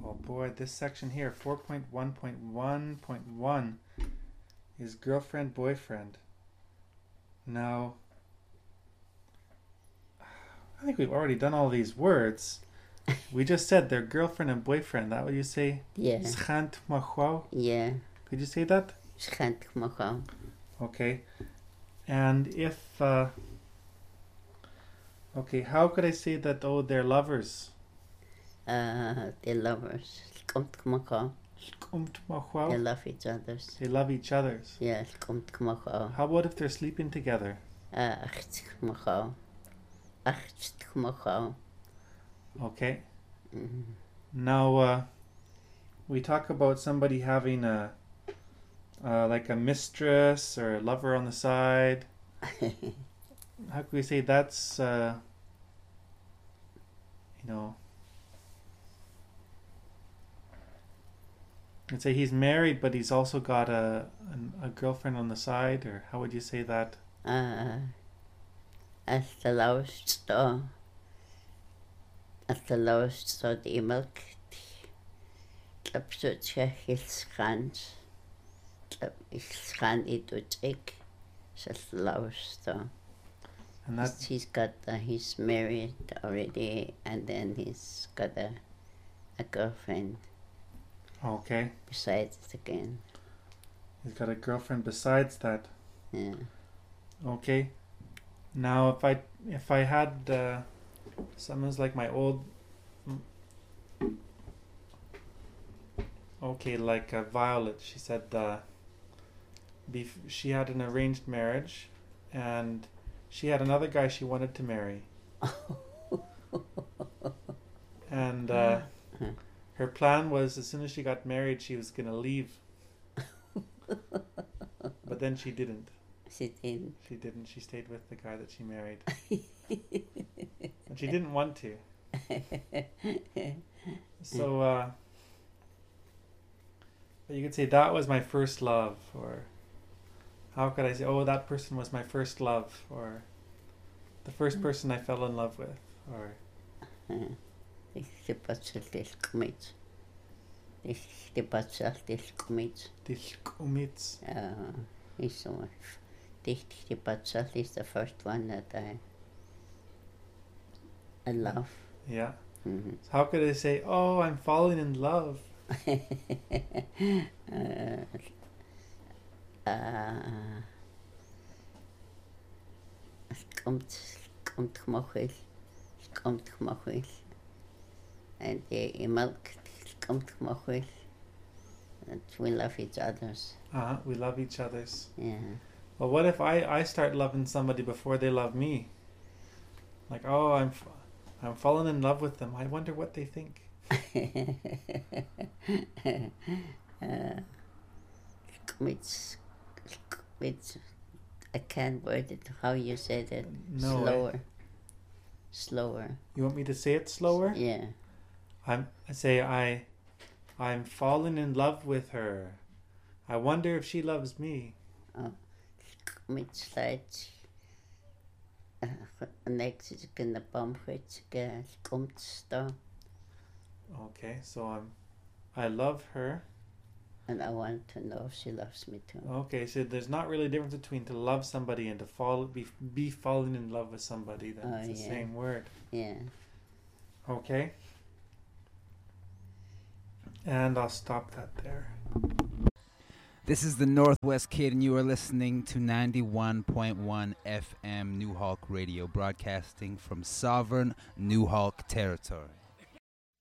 Oh boy, this section here, 4.1.1.1 is girlfriend, boyfriend. Now, I think we've already done all these words. We just said they're girlfriend and boyfriend. That what you say? Yeah. Schant machwau? Yeah. Could you say that? Schant machau. Okay. And if, okay, how could I say that, oh, they're lovers? They're lovers. Komt machau. Schkumt machwau? They love each other. They love each other's. Yeah, komt machau. How about if they're sleeping together? Acht machau. Acht machau. Okay. Mm-hmm. Now, we talk about somebody having a, like a mistress or a lover on the side. How can we say that's, you know, let's say he's married, but he's also got a girlfriend on the side, or how would you say that? As the lowest door. As the lowest door, the milk. Absolutely, his hands. His hand it would take. Just the lowest door. And that's, He's got, he's married already, and then he's got a girlfriend okay. besides it again. He's got a girlfriend besides that. Yeah. Okay. Now, if I had someone's like my old, okay, like Violet, she said she had an arranged marriage, and she had another guy she wanted to marry, and her plan was as soon as she got married, she was gonna leave, but then she didn't. She didn't. She didn't. She stayed with the guy that she married. And she didn't want to. So, but you could say that was my first love, or how could I say, oh, that person was my first love, or the first person I fell in love with, or... The Batsal is the first one that I love. Yeah. Mm-hmm. So how could I say, oh, I'm falling in love? Komt gemachwil. And the milk komt gemachwil. And we love each other's. We love each other's. Yeah. Well, what if I start loving somebody before they love me? Like, oh, I'm falling in love with them. I wonder what they think. I can't word it how you said it. No, Slower. You want me to say it slower? Yeah. I'm falling in love with her. I wonder if she loves me. Mit Leid next in the bomb which comes down. Okay, so I love her. And I want to know if she loves me too. Okay, so there's not really a difference between to love somebody and to be falling in love with somebody. Then it's the same word. Yeah. Okay. And I'll stop that there. This is the Northwest Kid, and you are listening to 91.1 FM New Hawk Radio, broadcasting from sovereign New Hawk territory.